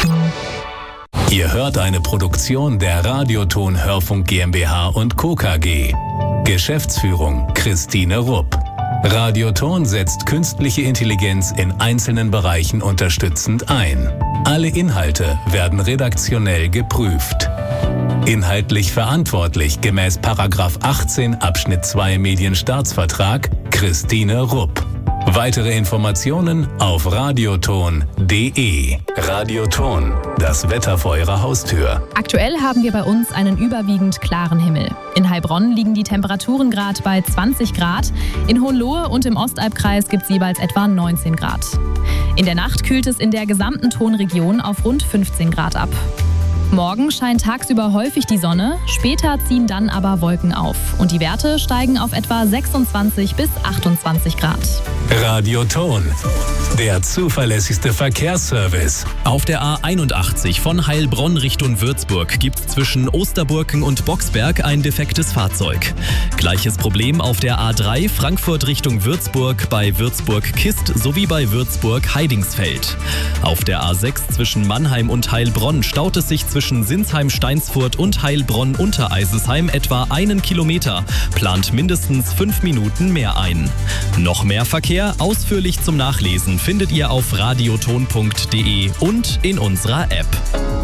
Ihr hört eine Produktion der Radioton Hörfunk GmbH und Co. KG. Geschäftsführung Christine Rupp. Radioton setzt künstliche Intelligenz in einzelnen Bereichen unterstützend ein. Alle Inhalte werden redaktionell geprüft. Inhaltlich verantwortlich gemäß § 18 Abschnitt 2 Medienstaatsvertrag Christine Rupp. Weitere Informationen auf radioton.de. Radioton, das Wetter vor Ihrer Haustür. Aktuell haben wir bei uns einen überwiegend klaren Himmel. In Heilbronn liegen die Temperaturen gerade bei 20 Grad. In Hohenlohe und im Ostalbkreis gibt es jeweils etwa 19 Grad. In der Nacht kühlt es in der gesamten Tonregion auf rund 15 Grad ab. Morgen scheint tagsüber häufig die Sonne, später ziehen dann aber Wolken auf und die Werte steigen auf etwa 26 bis 28 Grad. Radioton, der zuverlässigste Verkehrsservice. Auf der A81 von Heilbronn Richtung Würzburg gibt es zwischen Osterburken und Boxberg ein defektes Fahrzeug. Gleiches Problem auf der A3 Frankfurt Richtung Würzburg bei Würzburg-Kist sowie bei Würzburg-Heidingsfeld. Auf der A6 zwischen Mannheim und Heilbronn staut es sich zwischen Sinsheim-Steinsfurt und Heilbronn-Untereisesheim etwa 1 Kilometer, plant mindestens 5 Minuten mehr ein. Noch mehr Verkehr ausführlich zum Nachlesen findet ihr auf radioton.de und in unserer App.